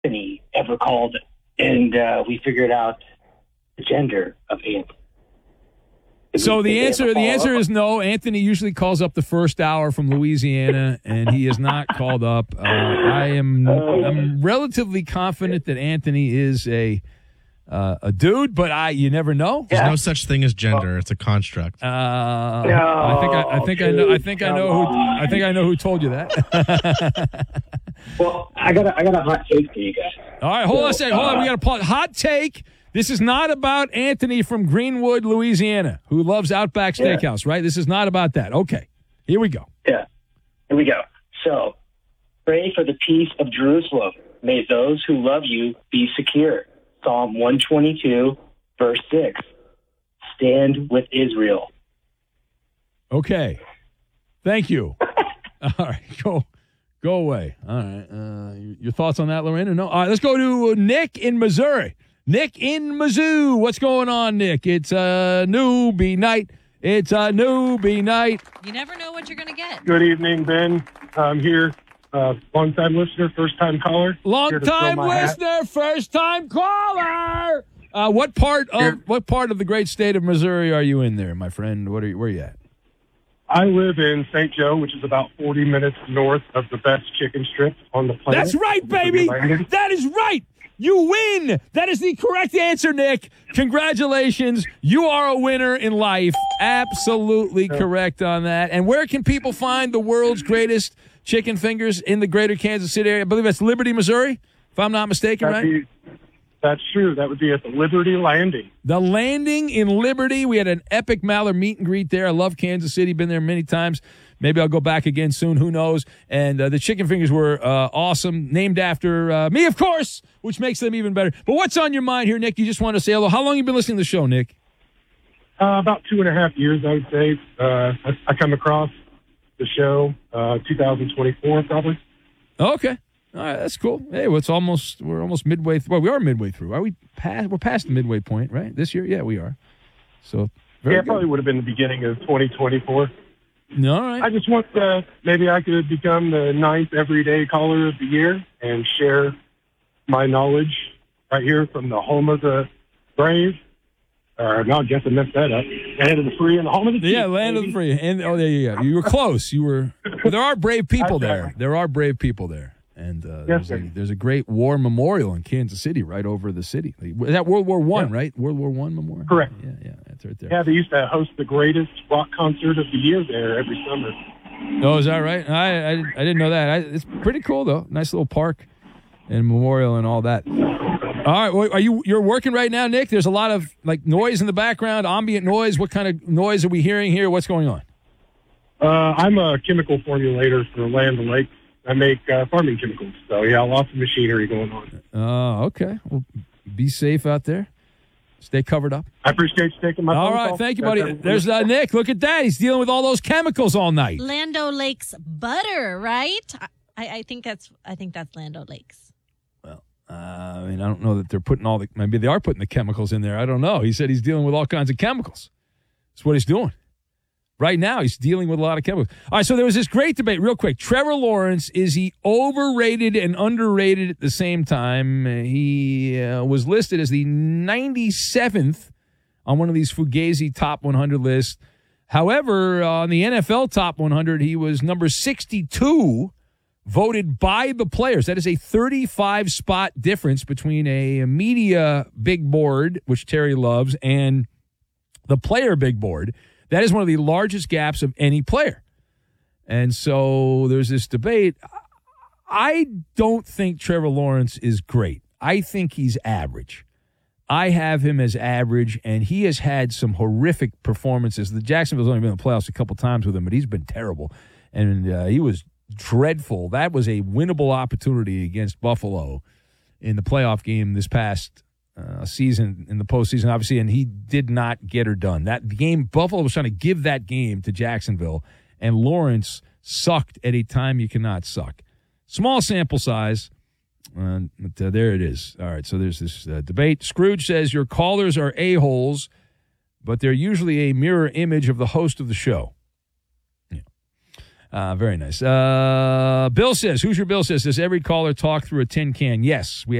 Anthony ever called, and we figured out the gender of Anthony. So the answer is no. Anthony usually calls up the first hour from Louisiana, and he is not called up. I'm relatively confident that Anthony is a dude, but you never know. There's no such thing as gender; it's a construct. I think I know who told you that. Well, I got a hot take for you guys. All right, hold on a second. Hold on, we got a pause. Hot take. This is not about Anthony from Greenwood, Louisiana, who loves Outback Steakhouse, right? This is not about that. Okay, here we go. Yeah, here we go. So, pray for the peace of Jerusalem. May those who love you be secure. Psalm 122, verse 6. Stand with Israel. Okay. Thank you. All right, go away. All right. Your thoughts on that, Lorena? No? All right, let's go to Nick in Missouri. Nick in Mizzou. What's going on, Nick? It's a newbie night. It's a newbie night. You never know what you're going to get. Good evening, Ben. I'm here. Long-time listener, first-time caller. Long-time listener, first-time caller. What part of the great state of Missouri are you in there, my friend? Where are you at? I live in St. Joe, which is about 40 minutes north of the best chicken strip on the planet. That's right, baby. That is right. You win. That is the correct answer, Nick. Congratulations. You are a winner in life. Absolutely correct on that. And where can people find the world's greatest chicken fingers in the greater Kansas City area? I believe that's Liberty, Missouri, if I'm not mistaken, right? That's true. That would be at the Liberty Landing. The Landing in Liberty. We had an epic Maller meet and greet there. I love Kansas City. Been there many times. Maybe I'll go back again soon. Who knows? And the chicken fingers were awesome. Named after me, of course, which makes them even better. But what's on your mind here, Nick? You just want to say hello. How long have you been listening to the show, Nick? About 2.5 years, I would say. I come across the show 2024, probably. Okay. All right, that's cool. Hey, we're almost midway through. Well, we are midway through. Are we past? We're past the midway point, right? This year? Yeah, we are. So, it probably would have been the beginning of 2024. No, all right. I just want maybe I could become the 9th everyday caller of the year and share my knowledge right here from the home of the brave. No, I guess I messed that up. Land of the free and the home of the Chiefs. Yeah, land of the free. And there you go. You were close. Well, there are brave people there. There are brave people there. And there's a great war memorial in Kansas City right over the city. Is that World War I, right? World War I memorial? Correct. Yeah, that's right there. Yeah, they used to host the greatest rock concert of the year there every summer. Oh, is that right? I didn't know that. It's pretty cool, though. Nice little park and memorial and all that. All right, you're working right now, Nick? There's a lot of noise in the background, ambient noise. What kind of noise are we hearing here? What's going on? I'm a chemical formulator for Land O'Lakes. I make farming chemicals, so yeah, lots of machinery going on. Oh, okay. Well, be safe out there. Stay covered up. I appreciate you taking my phone call. All right, thank you, buddy. There's Nick. Look at that. He's dealing with all those chemicals all night. Land O'Lakes butter, right? I think that's Land O'Lakes. Well, I don't know that they're putting maybe they are putting the chemicals in there. I don't know. He said he's dealing with all kinds of chemicals. That's what he's doing. Right now, he's dealing with a lot of chemicals. All right, so there was this great debate, real quick. Trevor Lawrence, is he overrated and underrated at the same time? He was listed as the 97th on one of these Fugazi top 100 lists. However, on the NFL top 100, he was number 62, voted by the players. That is a 35-spot difference between a media big board, which Terry loves, and the player big board. That is one of the largest gaps of any player. And so there's this debate. I don't think Trevor Lawrence is great. I think he's average. I have him as average, and he has had some horrific performances. The Jacksonville's only been in the playoffs a couple times with him, but he's been terrible. And he was dreadful. That was a winnable opportunity against Buffalo in the playoff game this past season, in the postseason, obviously, and he did not get her done. That game, Buffalo was trying to give that game to Jacksonville, and Lawrence sucked at a time you cannot suck. Small sample size, but there it is. All right, so there's this debate. Scrooge says your callers are a-holes, but they're usually a mirror image of the host of the show. Yeah. Very nice. Bill says, "Who's your Bill says? Does every caller talk through a tin can?" Yes, we